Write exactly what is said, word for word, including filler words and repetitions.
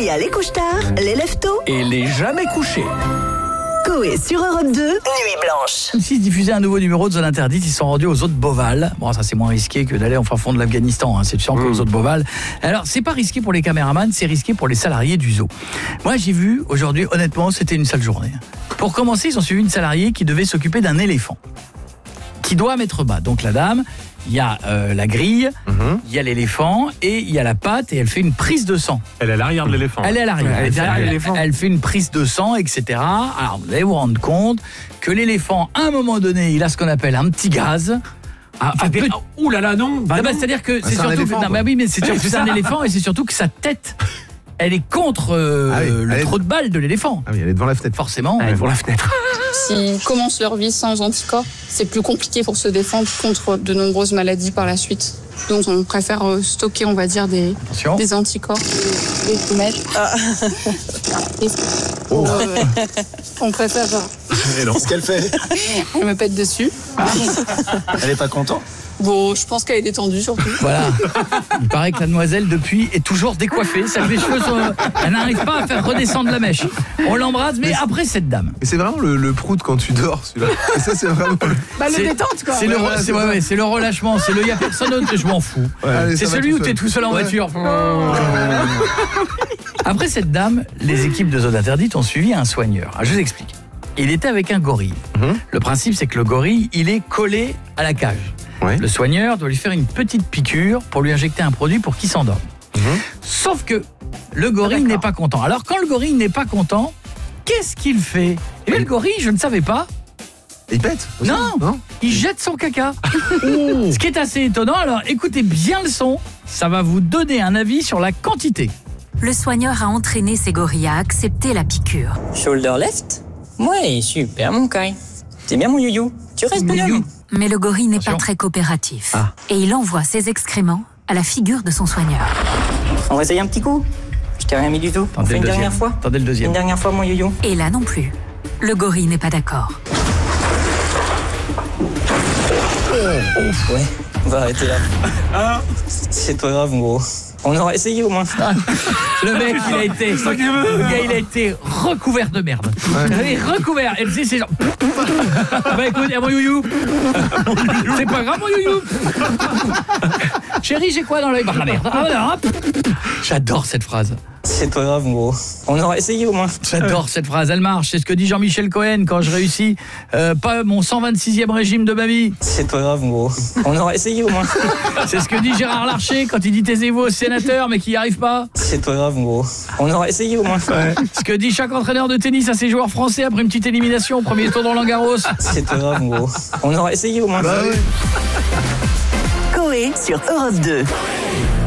Il y a les couche-tard, les lève-tôt et les jamais couchés. Coé sur Europe deux, Nuit Blanche. S'ils diffusaient un nouveau numéro de Zone Interdite, ils sont rendus aux eaux de Beauval. Bon, ça c'est moins risqué que d'aller en fin fond de l'Afghanistan, hein. C'est sûr qu'aux eaux de Beauval. Alors, c'est pas risqué pour les caméramans, c'est risqué pour les salariés du zoo. Moi, j'ai vu aujourd'hui, honnêtement, c'était une sale journée. Pour commencer, ils ont suivi une salariée qui devait s'occuper d'un éléphant, qui doit mettre bas. Donc la dame, il y a euh, la grille, il mmh. y a l'éléphant et il y a la patte et elle fait une prise de sang. Elle est à l'arrière de l'éléphant. Elle est à l'arrière, elle est derrière l'éléphant. Elle fait une prise de sang, et cetera. Alors vous allez vous rendre compte que l'éléphant, à un moment donné, il a ce qu'on appelle un petit gaz. Ah, ah, peut... Ouh là là, non, bah bah, non. C'est-à-dire que bah, c'est, c'est surtout éléphant, que, non, bah oui, mais c'est surtout que c'est un éléphant et c'est surtout que sa tête, elle est contre euh, ah oui, le est... trou de balle de l'éléphant. Ah oui, elle est devant la fenêtre. Forcément. Elle est devant la fenêtre. S'ils commencent leur vie sans anticorps, c'est plus compliqué pour se défendre contre de nombreuses maladies par la suite. Donc on préfère stocker, on va dire, des, des anticorps, des fumées. Ah. Oh. Euh, on préfère... Et non, ce qu'elle fait. Elle me pète dessus. Elle est pas contente. Bon, je pense qu'elle est détendue surtout. Voilà. Il paraît que la demoiselle, depuis, est toujours décoiffée. Ça, les cheveux sont... Elle n'arrive pas à faire redescendre la mèche. On l'embrasse, mais, mais après cette dame. Mais c'est vraiment le, le prout quand tu dors, celui-là. Et ça, c'est vraiment... Bah, le détente, quoi. C'est, ouais, le, re... c'est, ouais, ouais, c'est le relâchement. C'est le il n'y a personne d'autre que je m'en fous. Ouais, allez, c'est celui où tu es tout seul en ouais. voiture. Oh. Après cette dame, les équipes de Zone Interdite ont suivi un soigneur. Alors, je vous explique. Il était avec un gorille. Mm-hmm. Le principe, c'est que le gorille, il est collé à la cage. Ouais. Le soigneur doit lui faire une petite piqûre pour lui injecter un produit pour qu'il s'endorme. Mmh. Sauf que le gorille ah, n'est pas content. Alors quand le gorille n'est pas content, qu'est-ce qu'il fait ? Eh bien, le gorille, je ne savais pas. Il pète ? Non, non, il jette son caca. Ce qui est assez étonnant. Alors écoutez bien le son, ça va vous donner un avis sur la quantité. Le soigneur a entraîné ses gorilles à accepter la piqûre. Shoulder left ? Ouais, super mon Kai. C'est bien mon youyou. Tu restes bonhomme. Mais le gorille n'est Attention. pas très coopératif. Ah. Et il envoie ses excréments à la figure de son soigneur. On va essayer un petit coup. Je t'ai rien mis du tout. On fait une dernière fois. Attendez le deuxième. Une dernière fois, mon yo-yo. Et là non plus. Le gorille n'est pas d'accord. Oh, oh. Ouais, on va arrêter là. Ah. C'est pas grave, gros. On aura essayé au moins. Ah, le mec, il a été, le gars, il a été recouvert de merde. Ouais. Recouvert. Et tu sais, c'est genre. Bah écoute, mon youyou. C'est pas grave, mon youyou. Chérie, j'ai quoi dans l'œil ? Bah la merde. Ah, voilà. J'adore cette phrase. C'est pas grave, gros. On aura essayé au moins. J'adore cette phrase, elle marche. C'est ce que dit Jean-Michel Cohen quand je réussis euh, pas mon cent vingt-sixième régime de ma vie. C'est pas grave, gros. On aura essayé au moins. C'est ce que dit Gérard Larcher quand il dit taisez-vous au sénateur mais qu'il n'y arrive pas. C'est pas grave, gros. On aura essayé au moins. Ouais. Ce que dit chaque entraîneur de tennis à ses joueurs français après une petite élimination au premier tour de Roland-Garros. C'est pas grave, gros. On aura essayé au moins. Bah, ouais. Coé sur Europe deux.